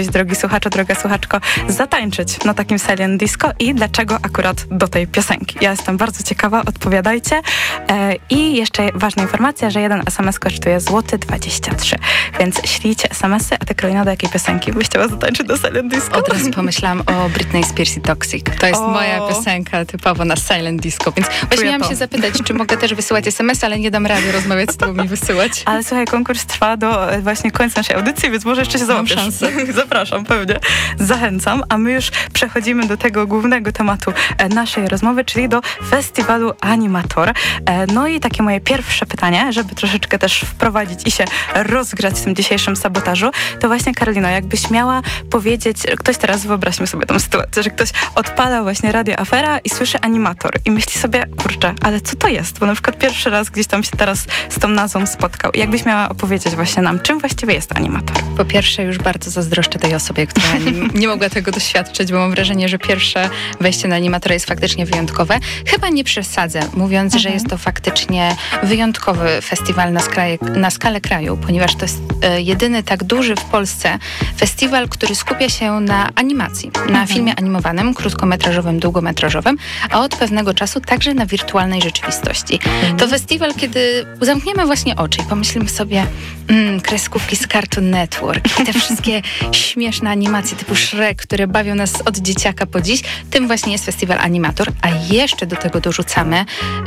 drogi słuchaczu, droga słuchaczko, zatańczyć na takim silent disco i dlaczego akurat do tej piosenki. Ja jestem bardzo ciekawa, odpowiadajcie. I jeszcze ważna informacja, że jeden SMS kosztuje złoty 23, więc ślijcie SMS-y, a ty, Karolina, do jakiej piosenki byś chciała zatańczyć do silent disco? Od razu pomyślałam o Britney Spears i Toxic. To jest moja piosenka typowo na silent disco, więc właśnie miałam się zapytać, czy mogę też wysyłać SMS, ale nie dam rady rozmawiać z tobą i wysyłać. Ale słuchaj, konkurs trwa do właśnie końca naszej audycji, więc może jeszcze się załapiesz. Mam szansę. Zapraszam, pewnie. Zachęcam, a my już przechodzimy do tego głównego tematu naszej rozmowy, czyli do festiwalu Animator. No i takie moje pierwsze pytanie, żeby troszeczkę też wprowadzić i się rozgrzać w tym dzisiejszym sabotażu, to właśnie, Karolino, jakbyś miała powiedzieć, ktoś teraz, wyobraźmy sobie tą sytuację, że ktoś odpala właśnie Radio Afera i słyszy Animator i myśli sobie, kurczę, ale co to jest? Bo na przykład pierwszy raz gdzieś tam się teraz z tą nazwą spotkał. Jakbyś miała opowiedzieć właśnie nam, czym właściwie jest Animator? Po pierwsze, już bardzo zazdroszczę tej osobie, która nie mogła tego doświadczyć, bo mam wrażenie, że pierwsze wejście na Animatora jest faktycznie wyjątkowe. Chyba nie przesadzę, mówiąc, że jest to faktycznie wyjątkowy festiwal na skalę kraju, ponieważ to jest jedyny tak duży w Polsce festiwal, który skupia się na animacji, na filmie animowanym, krótkometrażowym, długometrażowym, a od pewnego czasu także na wirtualnej rzeczywistości. To festiwal, kiedy zamkniemy właśnie oczy i pomyślimy sobie, kreskówki z Cartoon Network i te wszystkie śmieszne animacje typu Shrek, które bawią nas od dzieciaka po dziś, tym właśnie jest festiwal Animator, a jeszcze do tego dorzucamy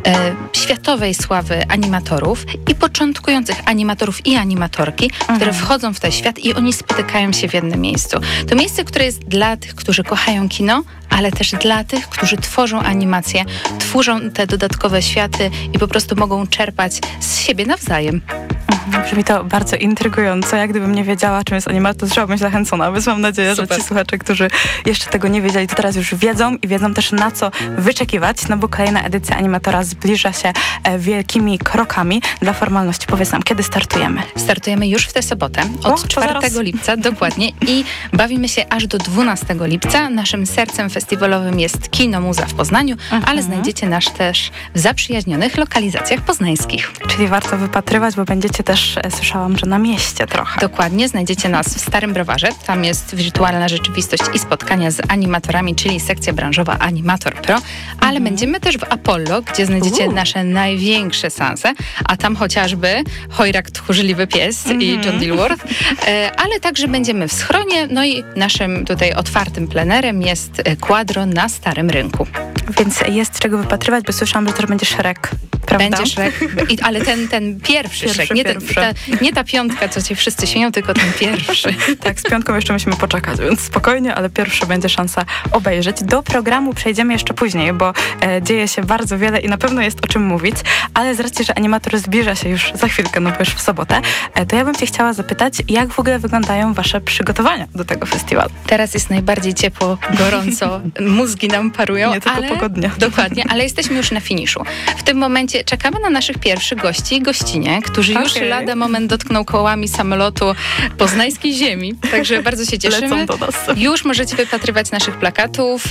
światowej sławy animatorów i początkujących animatorów i animatorki, które wchodzą w ten świat i oni spotykają się w jednym miejscu. To miejsce, które jest dla tych, którzy kochają kino, ale też dla tych, którzy tworzą animacje, tworzą te dodatkowe światy i po prostu mogą czerpać z siebie nawzajem. Brzmi to bardzo intrygująco. Jak gdybym nie wiedziała, czym jest Animator, to być zachęcona. Więc mam nadzieję, że ci słuchacze, którzy jeszcze tego nie wiedzieli, to teraz już wiedzą i wiedzą też, na co wyczekiwać, no bo kolejna edycja Animatora zbliża się wielkimi krokami. Dla formalności powiedz nam, kiedy startujemy? Startujemy już w tę sobotę, od 4 lipca dokładnie i bawimy się aż do 12 lipca. Naszym sercem festiwalowym jest Kino Muza w Poznaniu, ale znajdziecie nas też w zaprzyjaźnionych lokalizacjach poznańskich. Czyli warto wypatrywać, bo będziecie też, słyszałam, że na mieście trochę. Dokładnie, znajdziecie nas w Starym Browarze. Tam jest wirtualna rzeczywistość i spotkania z animatorami, czyli sekcja branżowa Animator Pro, ale będziemy też w Apollo, gdzie znajdziecie nasze największe seanse, a tam chociażby Hojrak Tchórzliwy Pies i John Dilworth, ale także będziemy w Schronie, no i naszym tutaj otwartym plenerem jest Quadro na Starym Rynku. Więc jest czego wypatrywać, bo słyszałam, że też będzie Shrek, prawda? Będzie Shrek, ale ten pierwszy Shrek, nie ta piątka, co ci wszyscy śmieją, tylko ten pierwszy. Tak, z piątką jeszcze musimy poczekać, więc spokojnie, ale pierwszy będzie szansa obejrzeć. Do programu przejdziemy jeszcze później, bo dzieje się bardzo wiele i na pewno jest o czym mówić, ale z racji, że Animator zbliża się już za chwilkę, no bo już w sobotę, to ja bym cię chciała zapytać, jak w ogóle wyglądają wasze przygotowania do tego festiwalu? Teraz jest najbardziej ciepło, gorąco, mózgi nam parują. Nie tylko pogodnie. Dokładnie, ale jesteśmy już na finiszu. W tym momencie czekamy na naszych pierwszych gości i gościnie, którzy już lada moment dotkną kołami samolotu poznańskiej ziemi. Także bardzo się cieszymy. Lecą do nas. Już możecie wypatrywać naszych plakatów.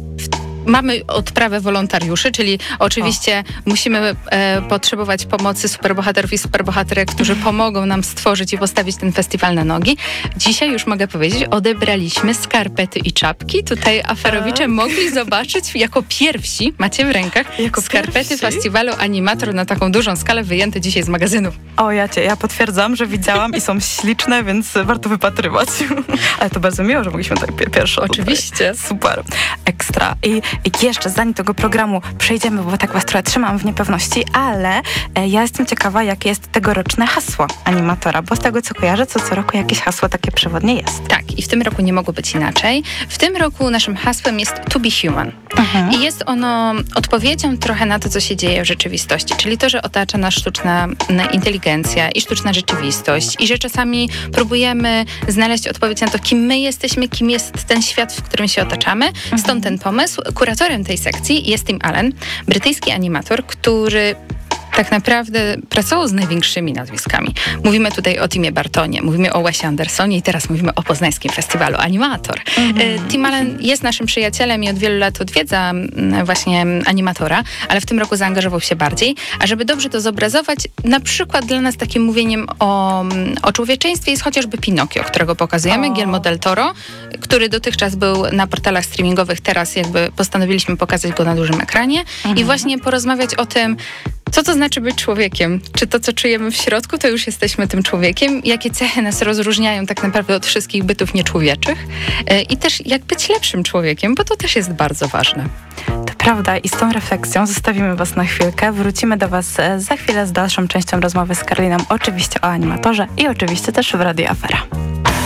Mamy odprawę wolontariuszy, czyli oczywiście musimy potrzebować pomocy superbohaterów i superbohaterek, którzy pomogą nam stworzyć i postawić ten festiwal na nogi. Dzisiaj już mogę powiedzieć, odebraliśmy skarpety i czapki. Tutaj aferowicze mogli zobaczyć jako pierwsi, macie w rękach, skarpety festiwalu Animator na taką dużą skalę wyjęte dzisiaj z magazynu. O, ja potwierdzam, że widziałam i są śliczne, więc warto wypatrywać. Ale to bardzo miło, że mogliśmy tutaj pierwsze. Oczywiście. Tutaj. Super. Ekstra. I jeszcze zanim tego programu przejdziemy, bo tak was trochę trzymam w niepewności, ale ja jestem ciekawa, jakie jest tegoroczne hasło Animatora, bo z tego co kojarzę, co roku jakieś hasło takie przewodnie jest. Tak, i w tym roku nie mogło być inaczej. W tym roku naszym hasłem jest To Be Human. I jest ono odpowiedzią trochę na to, co się dzieje w rzeczywistości, czyli to, że otacza nas sztuczna inteligencja i sztuczna rzeczywistość i że czasami próbujemy znaleźć odpowiedź na to, kim my jesteśmy, kim jest ten świat, w którym się otaczamy. Stąd ten pomysł. Kuratorem tej sekcji jest Tim Allen, brytyjski animator, który tak naprawdę pracował z największymi nazwiskami. Mówimy tutaj o Timie Bartonie, mówimy o Wesie Andersonie i teraz mówimy o Poznańskim Festiwalu Animator. Tim Allen jest naszym przyjacielem i od wielu lat odwiedza właśnie Animatora, ale w tym roku zaangażował się bardziej. A żeby dobrze to zobrazować, na przykład dla nas takim mówieniem o człowieczeństwie jest chociażby Pinokio, którego pokazujemy, Guillermo del Toro, który dotychczas był na portalach streamingowych, teraz jakby postanowiliśmy pokazać go na dużym ekranie i właśnie porozmawiać o tym, co to znaczy być człowiekiem? Czy to, co czujemy w środku, to już jesteśmy tym człowiekiem? Jakie cechy nas rozróżniają tak naprawdę od wszystkich bytów nieczłowieczych? I też jak być lepszym człowiekiem, bo to też jest bardzo ważne. To prawda i z tą refleksją zostawimy was na chwilkę. Wrócimy do was za chwilę z dalszą częścią rozmowy z Karoliną, oczywiście o Animatorze i oczywiście też w Radiu Afera.